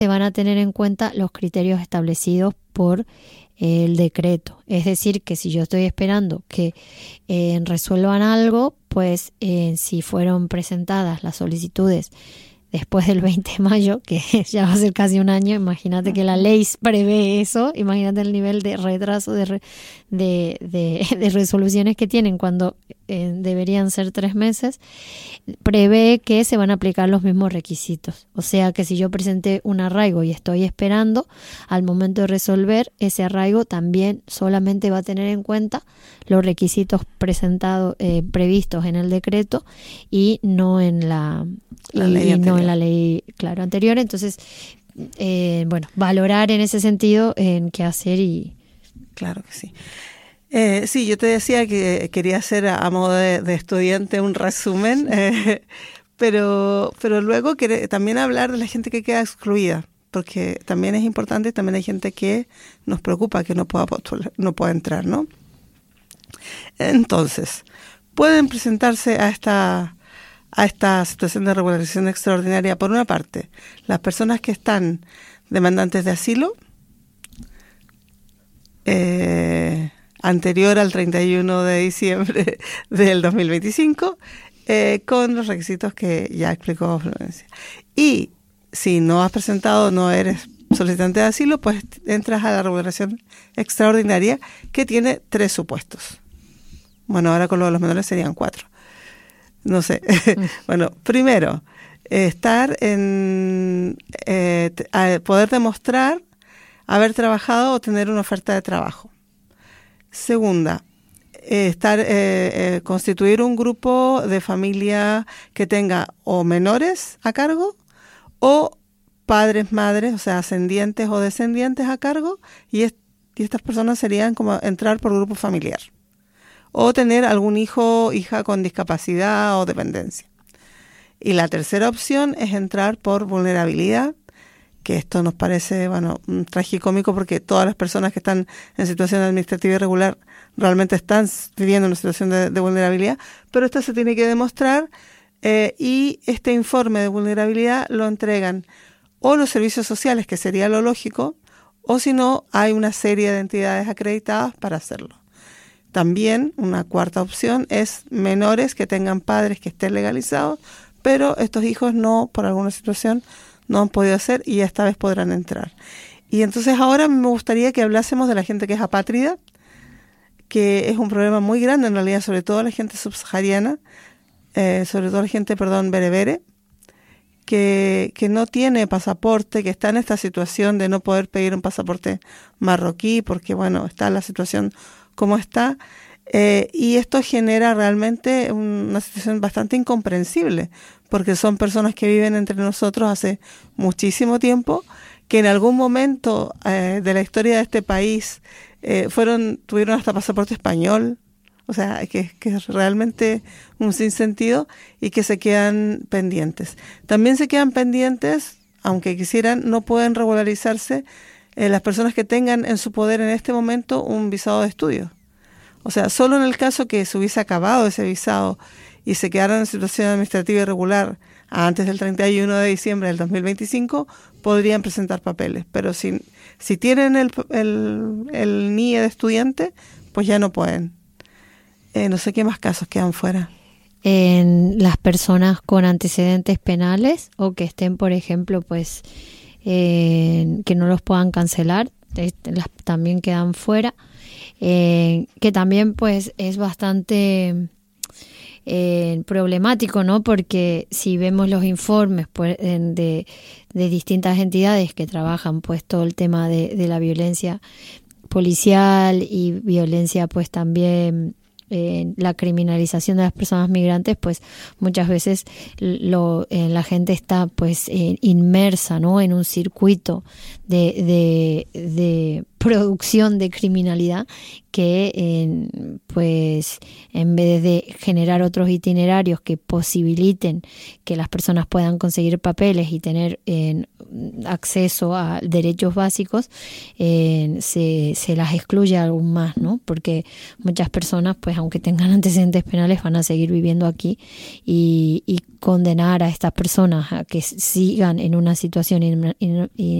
se van a tener en cuenta los criterios establecidos por el decreto. Es decir, que si yo estoy esperando que resuelvan algo, pues si fueron presentadas las solicitudes después del 20 de mayo, que ya va a ser casi un año, imagínate que la ley prevé eso, imagínate el nivel de retraso de resoluciones que tienen cuando deberían ser 3 meses, prevé que se van a aplicar los mismos requisitos. O sea que si yo presenté un arraigo y estoy esperando, al momento de resolver, ese arraigo también solamente va a tener en cuenta los requisitos presentados, previstos en el decreto y no en la ley anterior. En la ley, claro, anterior. Entonces, valorar en ese sentido en qué hacer y... Claro que sí. Sí, yo te decía que quería hacer a modo de estudiante un resumen, pero luego también hablar de la gente que queda excluida, porque también es importante y también hay gente que nos preocupa que no pueda postular, no pueda entrar, ¿no? Entonces, pueden presentarse a esta situación de regularización extraordinaria, por una parte, las personas que están demandantes de asilo, anterior al 31 de diciembre del 2025, con los requisitos que ya explicó Florencia. Y si no has presentado, no eres solicitante de asilo, pues entras a la regularización extraordinaria, que tiene 3 supuestos. Bueno, ahora con lo de los menores serían 4. No sé. Bueno, primero, estar poder demostrar haber trabajado o tener una oferta de trabajo. Segunda, constituir un grupo de familia que tenga o menores a cargo o padres, madres, o sea, ascendientes o descendientes a cargo, y estas personas serían como entrar por grupo familiar. O tener algún hijo o hija con discapacidad o dependencia. Y la tercera opción es entrar por vulnerabilidad, que esto nos parece, tragicómico, porque todas las personas que están en situación administrativa irregular realmente están viviendo una situación de vulnerabilidad, pero esto se tiene que demostrar y este informe de vulnerabilidad lo entregan o los servicios sociales, que sería lo lógico, o si no, hay una serie de entidades acreditadas para hacerlo. También una cuarta opción es menores que tengan padres que estén legalizados, pero estos hijos no, por alguna situación, no han podido hacer y esta vez podrán entrar. Y entonces ahora me gustaría que hablásemos de la gente que es apátrida, que es un problema muy grande en realidad, sobre todo la gente subsahariana, sobre todo la gente, berebere, que no tiene pasaporte, que está en esta situación de no poder pedir un pasaporte marroquí, porque está la situación como está, y esto genera realmente una situación bastante incomprensible, porque son personas que viven entre nosotros hace muchísimo tiempo, que en algún momento de la historia de este país tuvieron hasta pasaporte español, o sea, que es realmente un sinsentido, y que se quedan pendientes. También se quedan pendientes, aunque quisieran, no pueden regularizarse las personas que tengan en su poder en este momento un visado de estudio. O sea, solo en el caso que se hubiese acabado ese visado y se quedaran en situación administrativa irregular antes del 31 de diciembre del 2025, podrían presentar papeles. Pero si tienen el NIE de estudiante, pues ya no pueden. No sé qué más casos quedan fuera. En las personas con antecedentes penales o que estén, por ejemplo, que no los puedan cancelar, también quedan fuera. Que también es bastante problemático, ¿no? Porque si vemos los informes de distintas entidades que trabajan todo el tema de la violencia policial y violencia también la criminalización de las personas migrantes, muchas veces la gente está inmersa, ¿no? En un circuito de producción de criminalidad que pues en vez de generar otros itinerarios que posibiliten que las personas puedan conseguir papeles y tener acceso a derechos básicos, se las excluye aún más, ¿no? Porque muchas personas, pues aunque tengan antecedentes penales, van a seguir viviendo aquí, y condenar a estas personas a que sigan en una situación